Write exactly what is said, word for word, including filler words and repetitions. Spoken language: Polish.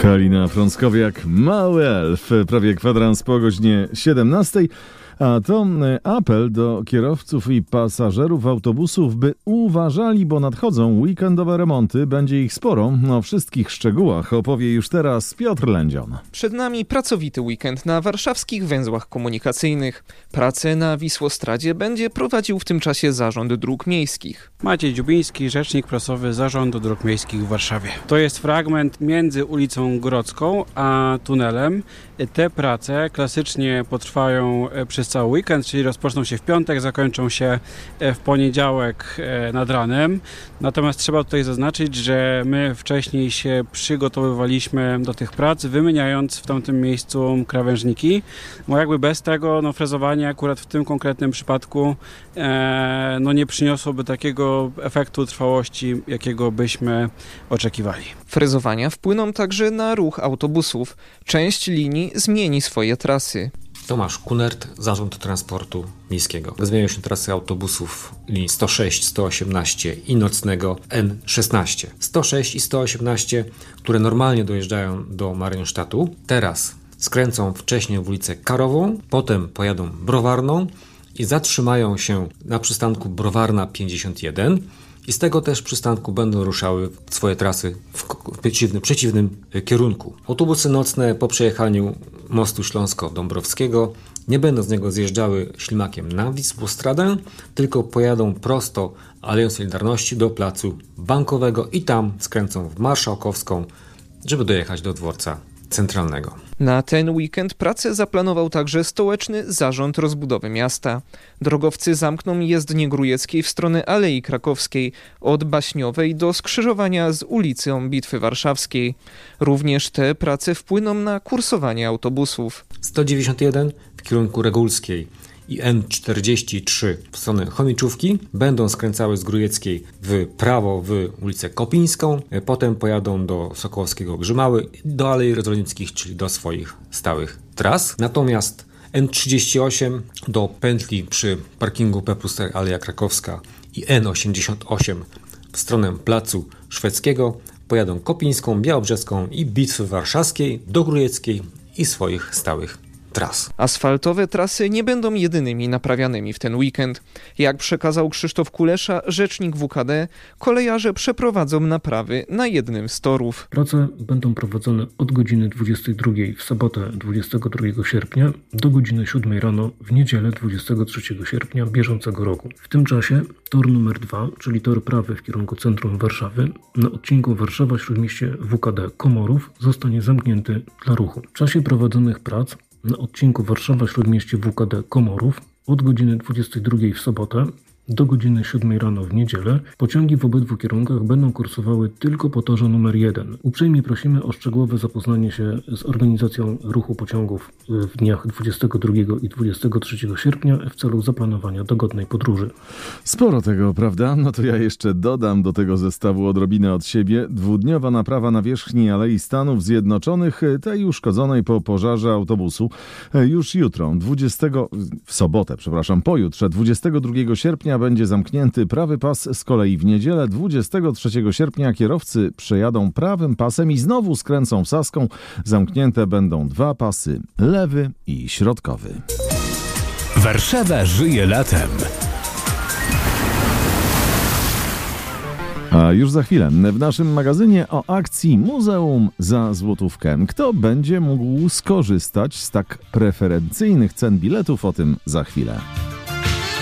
Halina Frąckowiak, mały elf, prawie kwadrans po godzinie siedemnastej. A to apel do kierowców i pasażerów autobusów, by uważali, bo nadchodzą weekendowe remonty. Będzie ich sporo. O wszystkich szczegółach opowie już teraz Piotr Lędzion. Przed nami pracowity weekend na warszawskich węzłach komunikacyjnych. Pracę na Wisłostradzie będzie prowadził w tym czasie Zarząd Dróg Miejskich. Maciej Dziubiński, rzecznik prasowy Zarządu Dróg Miejskich w Warszawie. To jest fragment między ulicą Grodzką a tunelem. Te prace klasycznie potrwają przez cały weekend, czyli rozpoczną się w piątek, zakończą się w poniedziałek nad ranem. Natomiast trzeba tutaj zaznaczyć, że my wcześniej się przygotowywaliśmy do tych prac, wymieniając w tamtym miejscu krawężniki, bo jakby bez tego no, frezowanie akurat w tym konkretnym przypadku e, no, nie przyniosłoby takiego efektu trwałości, jakiego byśmy oczekiwali. Frezowania wpłyną także na ruch autobusów. Część linii zmieni swoje trasy. Tomasz Kunert, Zarząd Transportu Miejskiego. Zmieniają się trasy autobusów linii sto sześć, sto osiemnaście i nocnego N szesnaście. sto sześć i sto osiemnaście, które normalnie dojeżdżają do Marienstadtu, teraz skręcą wcześniej w ulicę Karową, potem pojadą Browarną i zatrzymają się na przystanku Browarna pięćdziesiąt jeden. I z tego też przystanku będą ruszały swoje trasy w przeciwnym, przeciwnym kierunku. Autobusy nocne po przejechaniu mostu Śląsko-Dąbrowskiego nie będą z niego zjeżdżały ślimakiem na Wisłostradę, tylko pojadą prosto Aleją Solidarności do placu Bankowego i tam skręcą w Marszałkowską, żeby dojechać do dworca centralnego. Na ten weekend pracę zaplanował także Stołeczny Zarząd Rozbudowy Miasta. Drogowcy zamkną jezdnię Grójeckiej w stronę Alei Krakowskiej, od Baśniowej do skrzyżowania z ulicą Bitwy Warszawskiej. Również te prace wpłyną na kursowanie autobusów. sto dziewięćdziesiąt jeden w kierunku Regulskiej i N czterdzieści trzy w stronę Chomiczówki będą skręcały z Grójeckiej w prawo w ulicę Kopińską, potem pojadą do Sokołowskiego Grzymały, do Alei Jerozolimskich, czyli do swoich stałych tras. Natomiast N trzydzieści osiem do pętli przy parkingu P plus R Aleja Krakowska i N osiemdziesiąt osiem w stronę Placu Szwedzkiego pojadą Kopińską, Białobrzeską i Bitwy Warszawskiej do Grójeckiej i swoich stałych tras. Asfaltowe trasy nie będą jedynymi naprawianymi w ten weekend. Jak przekazał Krzysztof Kulesza, rzecznik W K D, kolejarze przeprowadzą naprawy na jednym z torów. Prace będą prowadzone od godziny dwudziestej drugiej w sobotę dwudziestego drugiego sierpnia do godziny siódmej rano w niedzielę dwudziestego trzeciego sierpnia bieżącego roku. W tym czasie tor numer dwa, czyli tor prawy w kierunku centrum Warszawy, na odcinku Warszawa-Śródmieście W K D Komorów zostanie zamknięty dla ruchu. W czasie prowadzonych prac na odcinku Warszawa-Śródmieście W K D Komorów od godziny dwudziestej drugiej w sobotę do godziny siódmej rano w niedzielę pociągi w obydwu kierunkach będą kursowały tylko po torze numer jeden. Uprzejmie prosimy o szczegółowe zapoznanie się z organizacją ruchu pociągów w dniach dwudziestego drugiego i dwudziestego trzeciego sierpnia w celu zaplanowania dogodnej podróży. Sporo tego, prawda? No to ja jeszcze dodam do tego zestawu odrobinę od siebie. Dwudniowa naprawa nawierzchni Alei Stanów Zjednoczonych, tej uszkodzonej po pożarze autobusu. Już jutro, dwudziestego w sobotę, przepraszam, pojutrze, dwudziestego drugiego sierpnia będzie zamknięty prawy pas, z kolei w niedzielę dwudziestego trzeciego sierpnia kierowcy przejadą prawym pasem i znowu skręcą Saską. Zamknięte będą dwa pasy, lewy i środkowy. Warszawa żyje latem. A już za chwilę w naszym magazynie o akcji Muzeum za złotówkę. Kto będzie mógł skorzystać z tak preferencyjnych cen biletów? O tym za chwilę.